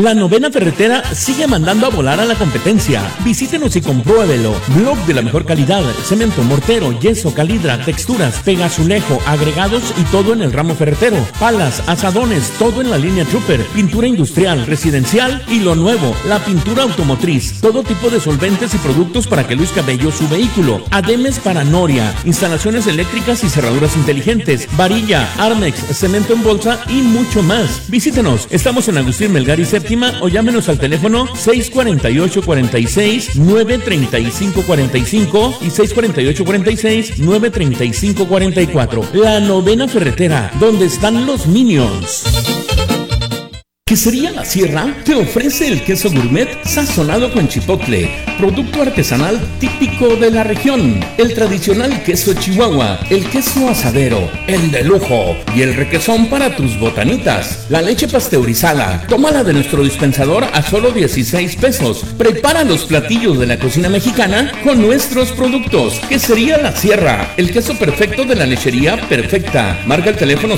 La Novena Ferretera sigue mandando a volar a la competencia. Visítenos y compruébelo. Blog de la mejor calidad, cemento, mortero, yeso, calidra, texturas, pegazulejo, agregados y todo en el ramo ferretero. Palas, asadones, todo en la línea Trooper, pintura industrial, residencial y lo nuevo, la pintura automotriz. Todo tipo de solventes y productos para que Luis Cabello su vehículo. Ademes para Noria, instalaciones eléctricas y cerraduras inteligentes, varilla, Armex, cemento en bolsa y mucho más. Visítenos. Estamos en Agustín Melgar y Séptima o llámenos al teléfono 648-46 935-45 y 648-46 935-44. La Novena Ferretera, donde están los Minions. Quesería La Sierra te ofrece el queso gourmet sazonado con chipotle, producto artesanal típico de la región, el tradicional queso Chihuahua, el queso asadero, el de lujo y el requesón para tus botanitas, la leche pasteurizada, tómala de nuestro dispensador a solo 16 pesos. Prepara los platillos de la cocina mexicana con nuestros productos. Quesería La Sierra, el queso perfecto de la lechería perfecta. Marca el teléfono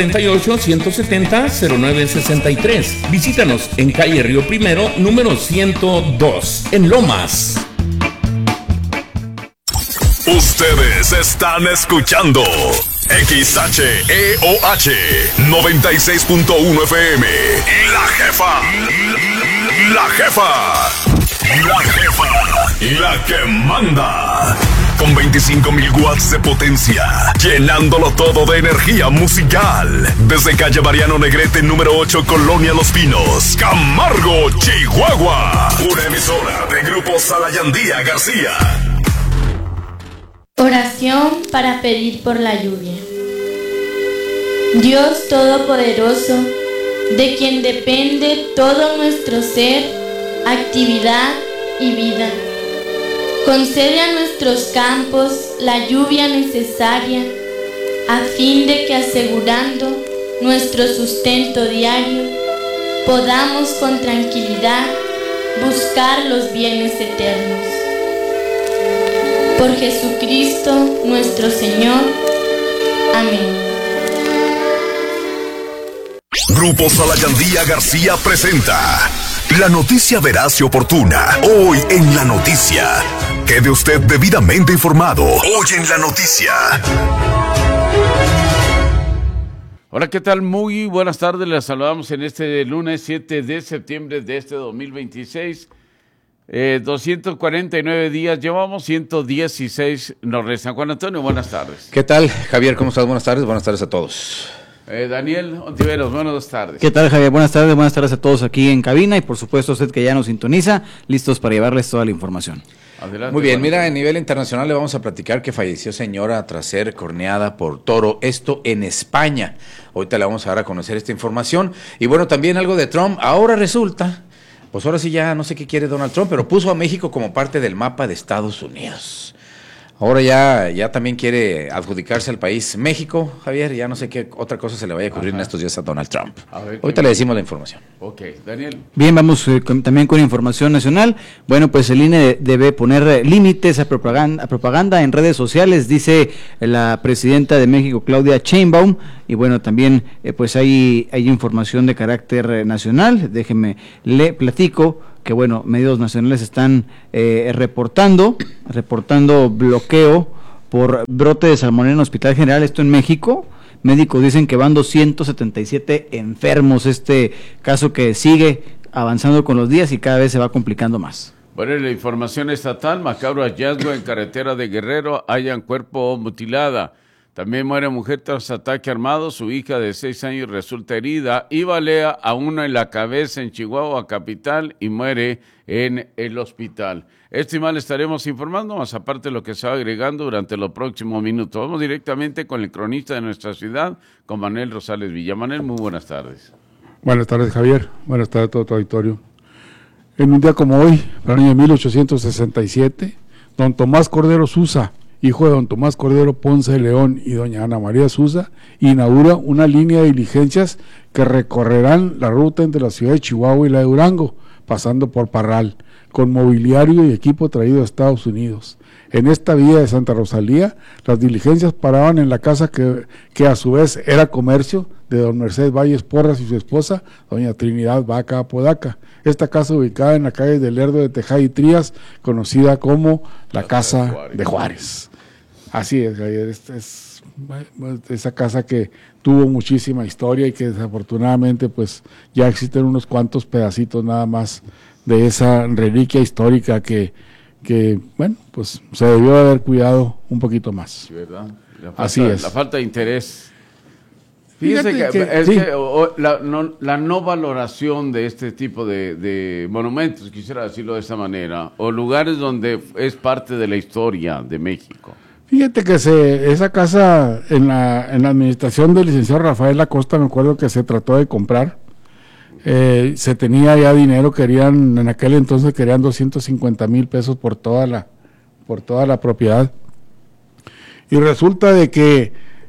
648-170-0963. Visítanos en calle Río Primero, número 102, en Lomas. Ustedes están escuchando XHEOH 96.1 FM. La jefa. La jefa. La jefa. La que manda. Con 25,000 watts de potencia, llenándolo todo de energía musical. Desde calle Mariano Negrete, número 8, Colonia Los Pinos, Camargo, Chihuahua. Una emisora de Grupo Salayandía García. Oración para pedir por la lluvia. Dios Todopoderoso, de quien depende todo nuestro ser, actividad y vida, concede a nuestros campos la lluvia necesaria a fin de que, asegurando nuestro sustento diario, podamos con tranquilidad buscar los bienes eternos. Por Jesucristo nuestro Señor. Amén. Grupo Salayandía García presenta la noticia veraz y oportuna. Hoy en La Noticia. Quede usted debidamente informado. Hoy en La Noticia. Hola, ¿qué tal? Muy buenas tardes. Les saludamos en este lunes 7 de septiembre de este 2026. 249 días, llevamos 116 nos restan. Juan Antonio, buenas tardes. ¿Qué tal, Javier? ¿Cómo estás? Buenas tardes a todos. Daniel Ontiveros, buenas tardes. ¿Qué tal, Javier? Buenas tardes a todos aquí en cabina y por supuesto usted que ya nos sintoniza, listos para llevarles toda la información. Adelante. Muy bien, mira, a nivel internacional le vamos a platicar que falleció señora tras ser corneada por toro, esto en España. Ahorita le vamos a dar a conocer esta información. Y bueno, también algo de Trump, ahora resulta, pues ahora sí ya no sé qué quiere Donald Trump, pero puso a México como parte del mapa de Estados Unidos. Ahora ya también quiere adjudicarse al país México, Javier, ya no sé qué otra cosa se le vaya a ocurrir en estos días a Donald Trump. Ahorita le decimos la información. Ok, Daniel. Bien, vamos también con información nacional. Bueno, pues el INE debe poner límites a propaganda en redes sociales, dice la presidenta de México, Claudia Sheinbaum, y bueno, también pues hay información de carácter nacional, déjeme le platico que bueno, medios nacionales están reportando bloqueo por brote de salmonela en Hospital General, esto en México. Médicos dicen que van 277 enfermos, este caso que sigue avanzando con los días y cada vez se va complicando más. Bueno, la información estatal, macabro hallazgo en carretera de Guerrero, hallan cuerpo mutilada. También muere mujer tras ataque armado, su hija de 6 años resulta herida y balea a uno en la cabeza en Chihuahua capital y muere en el hospital. Esto y más le estaremos informando, más aparte de lo que se va agregando durante los próximos minutos. Vamos directamente con el cronista de nuestra ciudad, con Manuel Rosales Villa. Manuel, muy buenas tardes. Buenas tardes, Javier. Buenas tardes a todo tu auditorio. En un día como hoy, para el año 1867, don Tomás Cordero Susa, hijo de don Tomás Cordero Ponce de León y doña Ana María Susa, inaugura una línea de diligencias que recorrerán la ruta entre la ciudad de Chihuahua y la de Durango, pasando por Parral, con mobiliario y equipo traído de Estados Unidos. En esta vía de Santa Rosalía, las diligencias paraban en la casa que a su vez era comercio de don Mercedes Valles Porras y su esposa, doña Trinidad Vaca Apodaca. Esta casa ubicada en la calle del Lerdo de Tejada y Trías, conocida como la Casa de Juárez. Así es, Javier, es esa casa que tuvo muchísima historia y que desafortunadamente pues ya existen unos cuantos pedacitos nada más de esa reliquia histórica que bueno, pues se debió de haber cuidado un poquito más. Sí, ¿verdad? Así es. La falta de interés. Fíjate Fíjese sí. la no valoración de este tipo de monumentos, quisiera decirlo de esta manera, o lugares donde es parte de la historia de México. Fíjate que esa casa en la administración del licenciado Rafael Acosta, me acuerdo que se trató de comprar. Se tenía ya dinero, en aquel entonces querían 250,000 pesos por toda la propiedad. Y resulta de que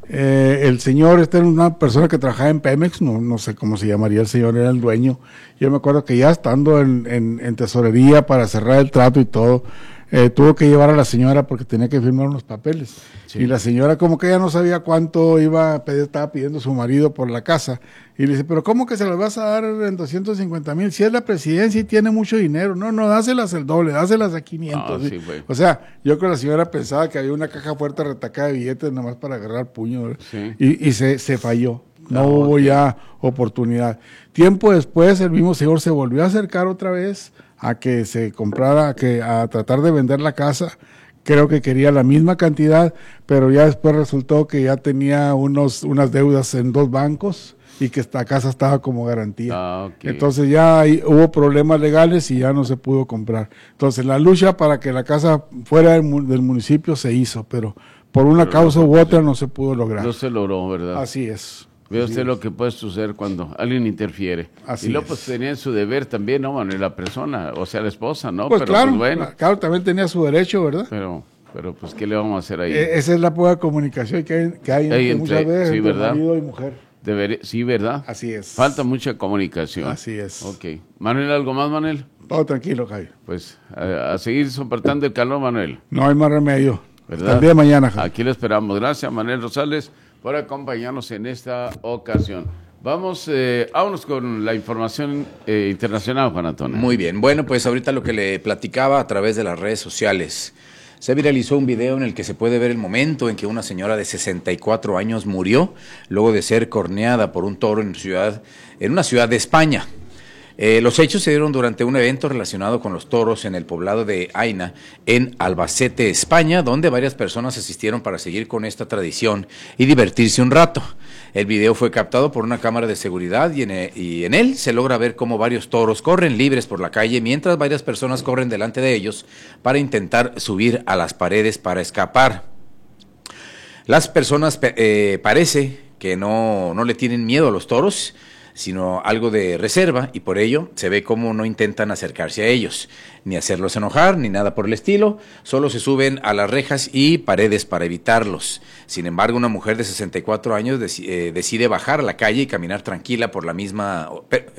el señor, era una persona que trabajaba en Pemex, no sé cómo se llamaría el señor, era el dueño. Yo me acuerdo que ya estando en tesorería para cerrar el trato y todo, tuvo que llevar a la señora porque tenía que firmar unos papeles. Sí. Y la señora como que ya no sabía cuánto estaba pidiendo su marido por la casa. Y le dice, pero ¿cómo que se las vas a dar en 250,000? Si es la presidencia y tiene mucho dinero. No, dáselas el doble, dáselas a 500. Sí, o sea, yo creo que la señora pensaba que había una caja fuerte retacada de billetes nomás para agarrar puño. Sí. Y se falló. No hubo ya oportunidad. Tiempo después, el mismo señor se volvió a acercar otra vez a que se comprara, a tratar de vender la casa. Creo que quería la misma cantidad, pero ya después resultó que ya tenía unas deudas en 2 bancos y que esta casa estaba como garantía. Okay. Entonces ya hubo problemas legales y ya no se pudo comprar. Entonces la lucha para que la casa fuera del municipio se hizo, pero por una causa u otra no se pudo lograr. No se logró, ¿verdad? Así es. Ve usted lo que puede suceder cuando alguien interfiere. Así y luego pues tenía su deber también, ¿no, Manuel? La persona, o sea, la esposa, ¿no? Pues pero claro, pues, bueno. Claro, también tenía su derecho, ¿verdad? Pero pues, ¿qué le vamos a hacer ahí? Esa es la poca comunicación que hay entre muchas veces sí, entre ¿verdad? marido y mujer. Sí, ¿verdad? Así es. Falta mucha comunicación. Así es. Ok. Manuel, ¿algo más, Manuel? Todo tranquilo, Javier. Pues a seguir soportando el calor, Manuel. No hay más remedio. ¿Verdad? Hasta el día de mañana, Javier. Aquí lo esperamos. Gracias, Manuel Rosales, por acompañarnos en esta ocasión. Vámonos con la información internacional, Juan Antonio. Muy bien. Bueno, pues ahorita lo que le platicaba a través de las redes sociales. Se viralizó un video en el que se puede ver el momento en que una señora de 64 años murió luego de ser corneada por un toro en una ciudad de España. Los hechos se dieron durante un evento relacionado con los toros en el poblado de Aina, en Albacete, España, donde varias personas asistieron para seguir con esta tradición y divertirse un rato. El video fue captado por una cámara de seguridad y en él se logra ver cómo varios toros corren libres por la calle mientras varias personas corren delante de ellos para intentar subir a las paredes para escapar. Las personas parece que no le tienen miedo a los toros, sino algo de reserva, y por ello se ve cómo no intentan acercarse a ellos, ni hacerlos enojar, ni nada por el estilo, solo se suben a las rejas y paredes para evitarlos. Sin embargo, una mujer de 64 años decide bajar a la calle y caminar tranquila por la misma.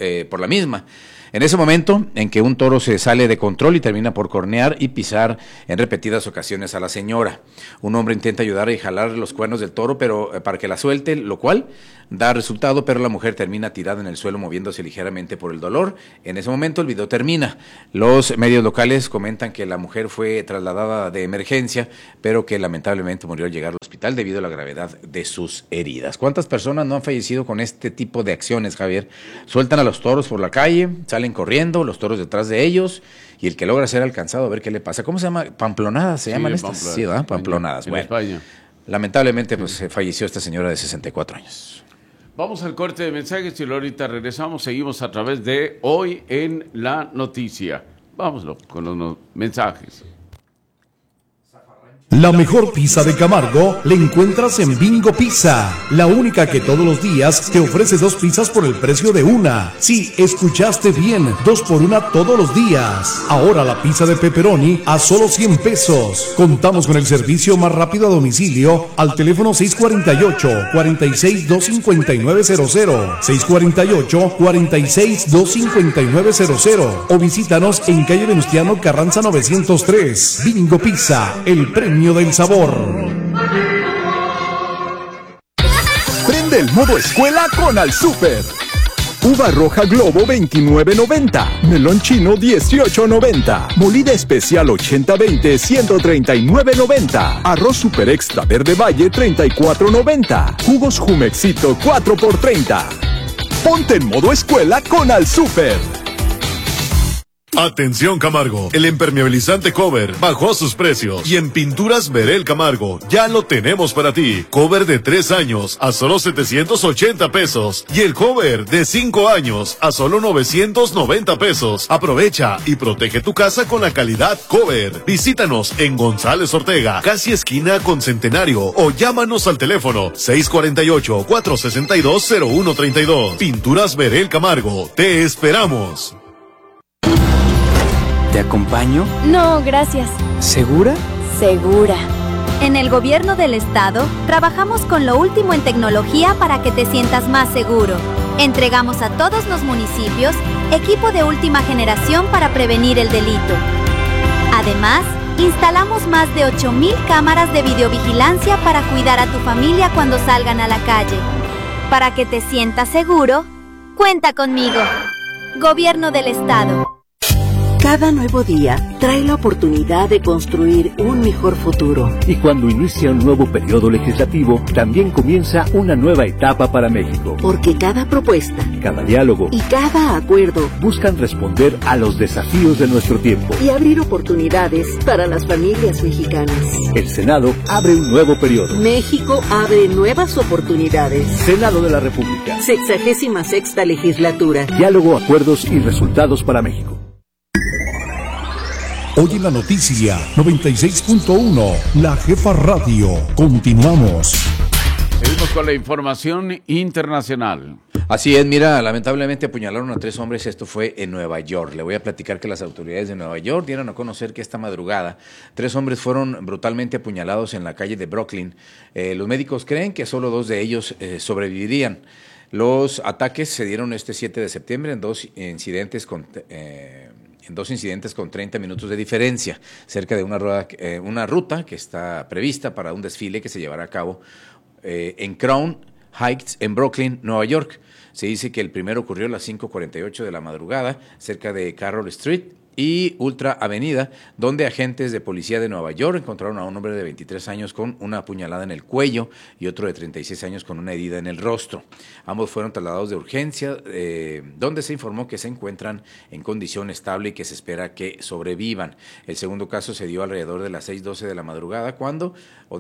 En ese momento en que un toro se sale de control y termina por cornear y pisar en repetidas ocasiones a la señora. Un hombre intenta ayudar y jalar los cuernos del toro para que la suelte, lo cual da resultado, pero la mujer termina tirada en el suelo moviéndose ligeramente por el dolor. En ese momento el video termina. Los medios locales comentan que la mujer fue trasladada de emergencia, pero que lamentablemente murió al llegar al hospital debido a la gravedad de sus heridas. ¿Cuántas personas no han fallecido con este tipo de acciones, Javier? Sueltan a los toros por la calle, salen corriendo, los toros detrás de ellos, y el que logra ser alcanzado, a ver qué le pasa. ¿Cómo se llama? ¿Pamplonadas se llaman estas? Sí, ¿verdad? Pamplonadas. En bueno, España. Lamentablemente pues falleció esta señora de 64 años. Vamos al corte de mensajes y luego ahorita regresamos. Seguimos a través de Hoy en la Noticia. Vámonos con los mensajes. La mejor pizza de Camargo la encuentras en Bingo Pizza, la única que todos los días te ofrece 2 pizzas por el precio de una. Sí, escuchaste bien, 2 por 1 todos los días. Ahora la pizza de pepperoni a solo 100 pesos. Contamos con el servicio más rápido a domicilio al teléfono 648-46-25900, 648-46-25900 o visítanos en calle Venustiano Carranza 903. Bingo Pizza, el premio del sabor. Prende el modo escuela con Al Super. Uva roja Globo 29.90, melón chino 18.90, molida especial 80-20 139.90, arroz super extra verde valle 34.90, jugos Jumexito 4x30. Ponte en modo escuela con Al Super. Atención Camargo, el impermeabilizante Cover bajó sus precios y en Pinturas Verel Camargo ya lo tenemos para ti. Cover de 3 años a solo 780 pesos y el cover de 5 años a solo 990 pesos. Aprovecha y protege tu casa con la calidad Cover. Visítanos en González Ortega, casi esquina con Centenario, o llámanos al teléfono 648-462-0132. Pinturas Verel Camargo, te esperamos. ¿Te acompaño? No, gracias. ¿Segura? Segura. En el Gobierno del Estado, trabajamos con lo último en tecnología para que te sientas más seguro. Entregamos a todos los municipios equipo de última generación para prevenir el delito. Además, instalamos más de 8,000 cámaras de videovigilancia para cuidar a tu familia cuando salgan a la calle. Para que te sientas seguro, cuenta conmigo. Gobierno del Estado. Cada nuevo día trae la oportunidad de construir un mejor futuro. Y cuando inicia un nuevo periodo legislativo, también comienza una nueva etapa para México. Porque cada propuesta, cada diálogo y cada acuerdo buscan responder a los desafíos de nuestro tiempo y abrir oportunidades para las familias mexicanas. El Senado abre un nuevo periodo. México abre nuevas oportunidades. Senado de la República. 66ª legislatura. Diálogo, acuerdos y resultados para México. Hoy en la noticia 96.1, La Jefa Radio. Continuamos. Seguimos con la información internacional. Así es, mira, lamentablemente apuñalaron a 3 hombres, esto fue en Nueva York. Le voy a platicar que las autoridades de Nueva York dieron a conocer que esta madrugada 3 hombres fueron brutalmente apuñalados en la calle de Brooklyn. Los médicos creen que solo 2 de ellos sobrevivirían. Los ataques se dieron este 7 de septiembre en 2 incidentes con 30 minutos de diferencia, cerca de una ruta que está prevista para un desfile que se llevará a cabo en Crown Heights, en Brooklyn, Nueva York. Se dice que el primero ocurrió a las 5:48 de la madrugada, cerca de Carroll Street y Ultra Avenida, donde agentes de policía de Nueva York encontraron a un hombre de 23 años con una apuñalada en el cuello y otro de 36 años con una herida en el rostro. Ambos fueron trasladados de urgencia, donde se informó que se encuentran en condición estable y que se espera que sobrevivan. El segundo caso se dio alrededor de las 6:12 de la madrugada, cuando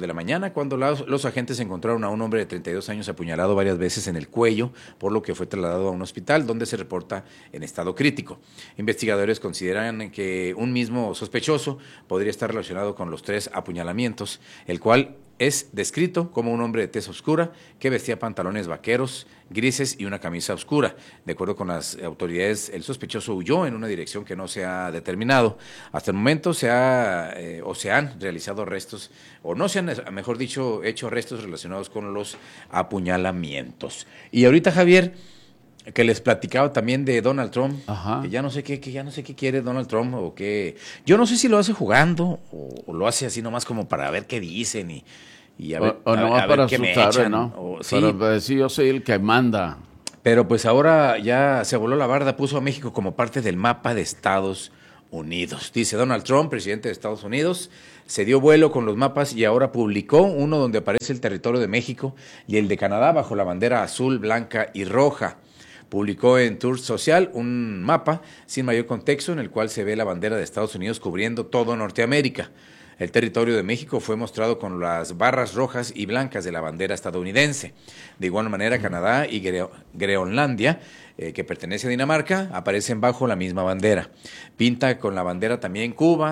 los agentes encontraron a un hombre de 32 años apuñalado varias veces en el cuello, por lo que fue trasladado a un hospital donde se reporta en estado crítico. Investigadores consideran que un mismo sospechoso podría estar relacionado con los 3 apuñalamientos, el cual es descrito como un hombre de tez oscura que vestía pantalones vaqueros grises y una camisa oscura. De acuerdo con las autoridades, el sospechoso huyó en una dirección que no se ha determinado. Hasta el momento se han realizado arrestos, o no se han, mejor dicho, hecho arrestos relacionados con los apuñalamientos. Y ahorita, Javier, que les platicaba también de Donald Trump, que ya no sé qué quiere Donald Trump, o que yo no sé si lo hace jugando o lo hace así nomás como para ver qué dicen y a ver, o nomás a para ver qué me asustar, echan, ¿no? Sí. Para decir yo soy el que manda. Pero pues ahora ya se voló la barda, puso a México como parte del mapa de Estados Unidos. Dice Donald Trump, presidente de Estados Unidos, se dio vuelo con los mapas y ahora publicó uno donde aparece el territorio de México y el de Canadá bajo la bandera azul, blanca y roja. Publicó en Truth Social un mapa sin mayor contexto en el cual se ve la bandera de Estados Unidos cubriendo todo Norteamérica. El territorio de México fue mostrado con las barras rojas y blancas de la bandera estadounidense. De igual manera, Canadá y Groenlandia, que pertenece a Dinamarca, aparecen bajo la misma bandera. Pinta con la bandera también Cuba,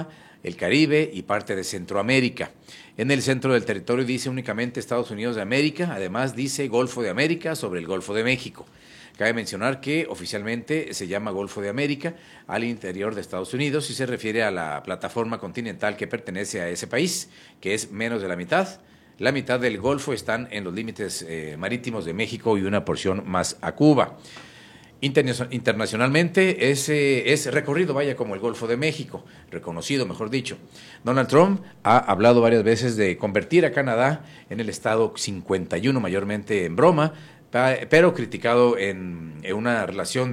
el Caribe y parte de Centroamérica. En el centro del territorio dice únicamente Estados Unidos de América, además dice Golfo de América sobre el Golfo de México. Cabe mencionar que oficialmente se llama Golfo de América al interior de Estados Unidos y se refiere a la plataforma continental que pertenece a ese país, que es menos de la mitad. La mitad del Golfo están en los límites marítimos de México y una porción más a Cuba. Internacionalmente es recorrido, vaya, como el Golfo de México, reconocido, mejor dicho. Donald Trump ha hablado varias veces de convertir a Canadá en el estado 51, mayormente en broma, pero criticado en una relación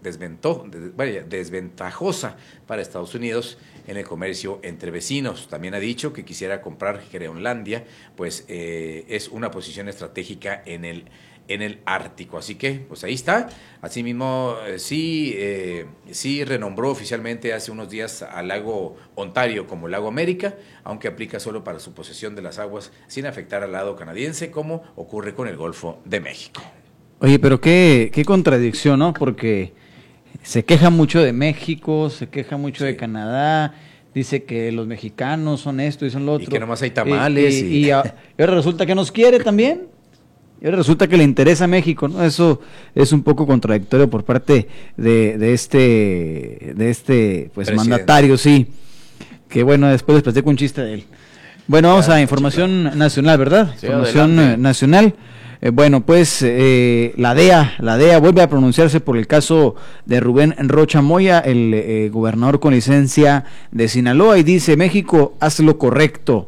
desventajosa para Estados Unidos en el comercio entre vecinos. También ha dicho que quisiera comprar Groenlandia, pues es una posición estratégica en el Ártico. Así que, pues ahí está. Asimismo, sí renombró oficialmente hace unos días al lago Ontario como Lago América, aunque aplica solo para su posesión de las aguas sin afectar al lado canadiense, como ocurre con el Golfo de México. Oye, pero qué contradicción, ¿no? Porque se queja mucho de México, se queja mucho de Canadá, dice que los mexicanos son esto y son lo otro. Y que nomás hay tamales. Y ahora resulta que nos quiere también. Y ahora resulta que le interesa a México, ¿no? Eso es un poco contradictorio por parte de este pues mandatario, sí. Que bueno, después les platico un chiste de él. Bueno, vamos a información nacional, ¿verdad? Sí, información adelante. nacional. Bueno, pues la DEA vuelve a pronunciarse por el caso de Rubén Rocha Moya, el gobernador con licencia de Sinaloa, y dice: México, haz lo correcto.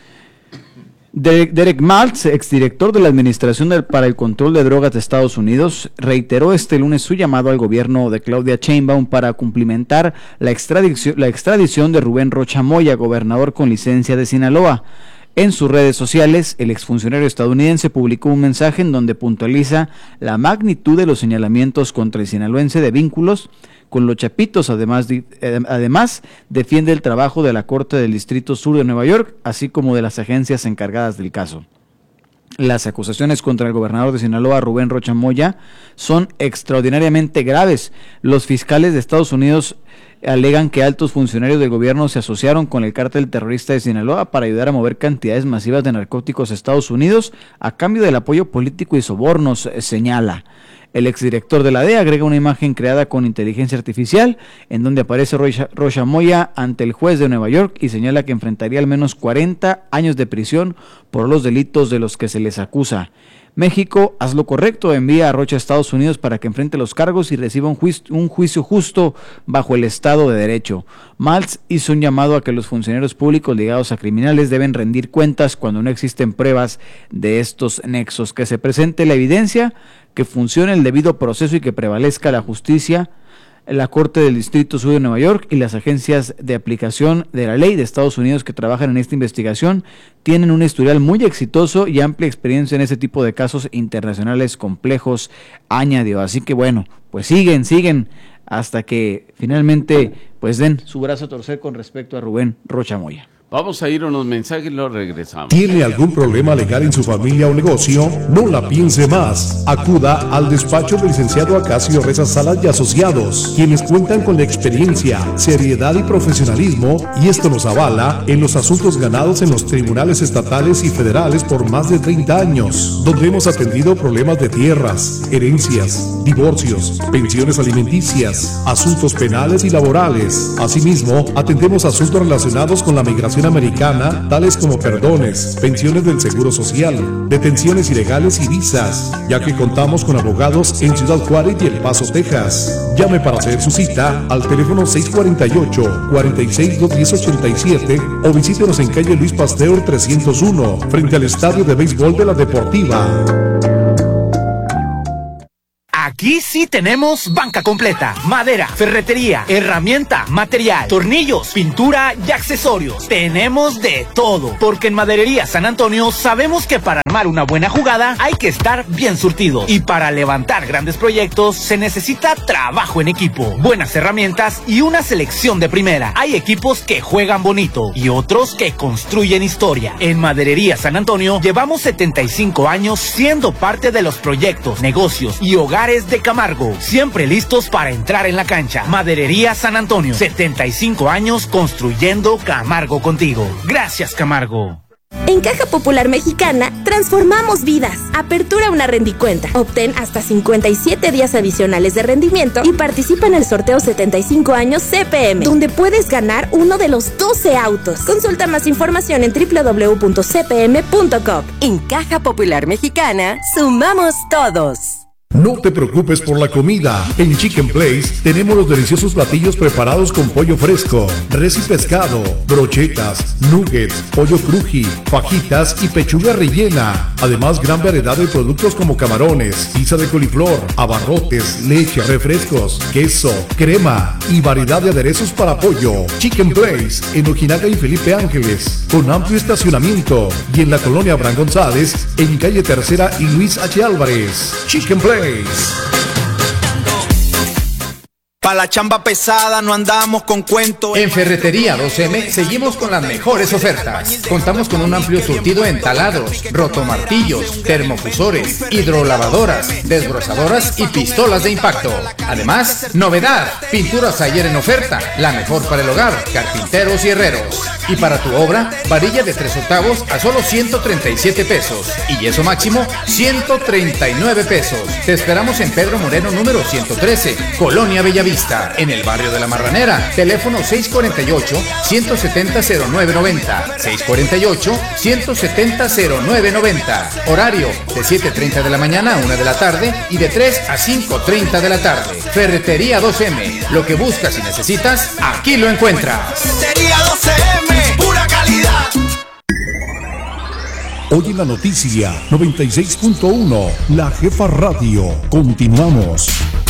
Derek Maltz, exdirector de la Administración para el Control de Drogas de Estados Unidos, reiteró este lunes su llamado al gobierno de Claudia Sheinbaum para cumplimentar la extradición de Rubén Rocha Moya, gobernador con licencia de Sinaloa. En sus redes sociales, el exfuncionario estadounidense publicó un mensaje en donde puntualiza la magnitud de los señalamientos contra el sinaloense de vínculos con los Chapitos. Además defiende el trabajo de la Corte del Distrito Sur de Nueva York, así como de las agencias encargadas del caso. Las acusaciones contra el gobernador de Sinaloa, Rubén Rocha Moya, son extraordinariamente graves. Los fiscales de Estados Unidos alegan que altos funcionarios del gobierno se asociaron con el cártel terrorista de Sinaloa para ayudar a mover cantidades masivas de narcóticos a Estados Unidos a cambio del apoyo político y sobornos, señala. El exdirector de la DEA agrega una imagen creada con inteligencia artificial en donde aparece Rocha Moya ante el juez de Nueva York y señala que enfrentaría al menos 40 años de prisión por los delitos de los que se les acusa. México, haz lo correcto, envía a Rocha a Estados Unidos para que enfrente los cargos y reciba un juicio justo bajo el Estado de Derecho. Maltz hizo un llamado a que los funcionarios públicos ligados a criminales deben rendir cuentas cuando no existen pruebas de estos nexos, que se presente la evidencia, que funcione el debido proceso y que prevalezca la justicia. La Corte del Distrito Sur de Nueva York y las agencias de aplicación de la ley de Estados Unidos que trabajan en esta investigación tienen un historial muy exitoso y amplia experiencia en ese tipo de casos internacionales complejos, añadió. Así que bueno, pues siguen hasta que finalmente pues den su brazo a torcer con respecto a Rubén Rocha Moya. Vamos a ir a unos mensajes y luego regresamos. ¿Tiene algún problema legal en su familia o negocio? No la piense más. Acuda al despacho del licenciado Acacio Reza Salas y Asociados, quienes cuentan con la experiencia, seriedad y profesionalismo, y esto nos avala en los asuntos ganados en los tribunales estatales y federales por más de 30 años, donde hemos atendido problemas de tierras, herencias, divorcios, pensiones alimenticias, asuntos penales y laborales. Asimismo, atendemos asuntos relacionados con la migración americana, tales como perdones, pensiones del Seguro Social, detenciones ilegales y visas, ya que contamos con abogados en Ciudad Juárez y El Paso, Texas. Llame para hacer su cita al teléfono 648-46-210-87 o visítenos en calle Luis Pasteur 301, frente al Estadio de Béisbol de la Deportiva. Aquí sí tenemos banca completa, madera, ferretería, herramienta, material, tornillos, pintura y accesorios. Tenemos de todo, porque en Maderería San Antonio sabemos que para armar una buena jugada hay que estar bien surtidos. Y para levantar grandes proyectos se necesita trabajo en equipo, buenas herramientas y una selección de primera. Hay equipos que juegan bonito y otros que construyen historia. En Maderería San Antonio llevamos 75 años siendo parte de los proyectos, negocios y hogares de Camargo, siempre listos para entrar en la cancha. Maderería San Antonio, 75 años construyendo Camargo contigo. Gracias, Camargo. En Caja Popular Mexicana, transformamos vidas. Apertura una rendicuenta. Obtén hasta 57 días adicionales de rendimiento y participa en el sorteo 75 años CPM, donde puedes ganar uno de los 12 autos. Consulta más información en www.cpm.com. En Caja Popular Mexicana, sumamos todos. No te preocupes por la comida. En Chicken Place tenemos los deliciosos platillos preparados con pollo fresco, res y pescado, brochetas, nuggets, pollo cruji, fajitas y pechuga rellena. Además, gran variedad de productos como camarones, pizza de coliflor, abarrotes, leche, refrescos, queso, crema y variedad de aderezos para pollo. Chicken Place en Ojinaga y Felipe Ángeles, con amplio estacionamiento, y en la colonia Abraham González, en calle Tercera y Luis H. Álvarez. Chicken Place. Pa' la chamba pesada no andamos con cuentos. En Ferretería 2M seguimos con las mejores ofertas. Contamos con un amplio surtido en taladros, rotomartillos, termofusores, hidrolavadoras, desbrozadoras y pistolas de impacto. Además, novedad, pinturas ayer en oferta, la mejor para el hogar, carpinteros y herreros. Y para tu obra, varilla de 3/8 a solo 137 pesos. Y yeso máximo, 139 pesos. Te esperamos en Pedro Moreno número 113, Colonia Bellavista, en el barrio de La Marranera. Teléfono 648-170-0990. 648-170-0990. Horario de 7:30 de la mañana a 1 de la tarde y de 3 a 5:30 de la tarde. Ferretería 2M. Lo que buscas y necesitas, aquí lo encuentras. Ferretería 2M, pura calidad. Hoy en la noticia 96.1, La Jefa Radio. Continuamos.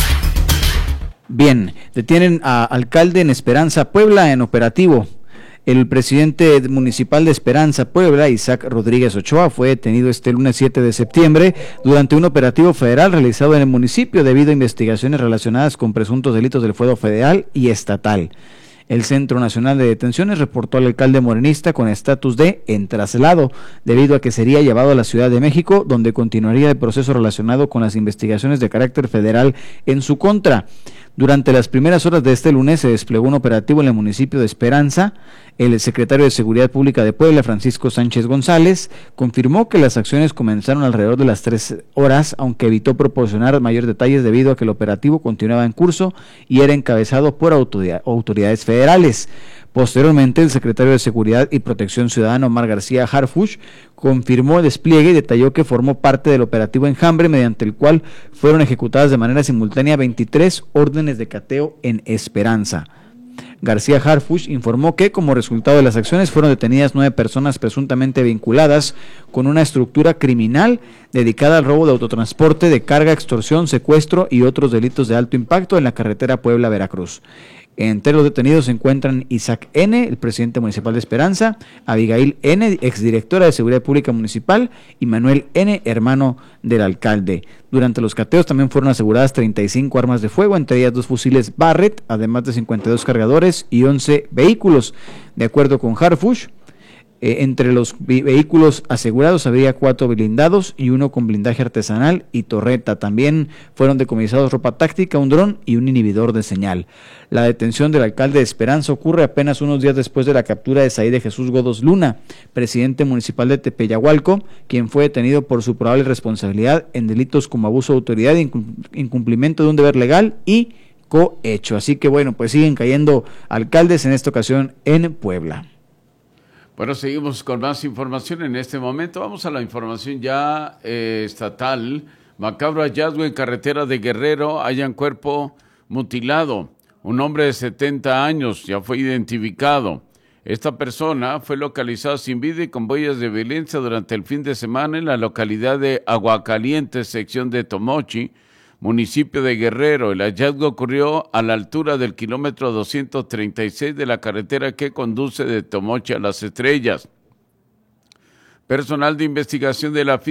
Bien, detienen a alcalde en Esperanza, Puebla, en operativo. El presidente municipal de Esperanza, Puebla, Isaac Rodríguez Ochoa, fue detenido este lunes 7 de septiembre durante un operativo federal realizado en el municipio debido a investigaciones relacionadas con presuntos delitos del fuero federal y estatal. El Centro Nacional de Detenciones reportó al alcalde morenista con estatus de en traslado, debido a que sería llevado a la Ciudad de México, donde continuaría el proceso relacionado con las investigaciones de carácter federal en su contra. Durante las primeras horas de este lunes se desplegó un operativo en el municipio de Esperanza. El secretario de Seguridad Pública de Puebla, Francisco Sánchez González, confirmó que las acciones comenzaron alrededor de las 3 horas, aunque evitó proporcionar mayores detalles debido a que el operativo continuaba en curso y era encabezado por autoridades federales. Posteriormente, el secretario de Seguridad y Protección Ciudadana, Omar García Harfuch, confirmó el despliegue y detalló que formó parte del operativo Enjambre, mediante el cual fueron ejecutadas de manera simultánea 23 órdenes de cateo en Esperanza. García Harfuch informó que, como resultado de las acciones, fueron detenidas 9 personas presuntamente vinculadas con una estructura criminal dedicada al robo de autotransporte, de carga, extorsión, secuestro y otros delitos de alto impacto en la carretera Puebla-Veracruz. Entre los detenidos se encuentran Isaac N., el presidente municipal de Esperanza, Abigail N., exdirectora de Seguridad Pública Municipal, y Manuel N., hermano del alcalde. Durante los cateos también fueron aseguradas 35 armas de fuego, entre ellas 2 fusiles Barrett, además de 52 cargadores y 11 vehículos. De acuerdo con Harfuch, entre los vehículos asegurados habría 4 blindados y 1 con blindaje artesanal y torreta. También fueron decomisados ropa táctica, un dron y un inhibidor de señal. La detención del alcalde de Esperanza ocurre apenas unos días después de la captura de Saí de Jesús Godos Luna, presidente municipal de Tepeyahualco, quien fue detenido por su probable responsabilidad en delitos como abuso de autoridad, incumplimiento de un deber legal y cohecho. Así que bueno, pues siguen cayendo alcaldes, en esta ocasión en Puebla. Bueno, seguimos con más información en este momento. Vamos a la información ya estatal. Macabro hallazgo en carretera de Guerrero, hallan cuerpo mutilado. Un hombre de 70 años ya fue identificado. Esta persona fue localizada sin vida y con huellas de violencia durante el fin de semana en la localidad de Aguacaliente, sección de Tomochi, municipio de Guerrero. El hallazgo ocurrió a la altura del kilómetro 236 de la carretera que conduce de Tomochi a Las Estrellas. Personal de investigación de la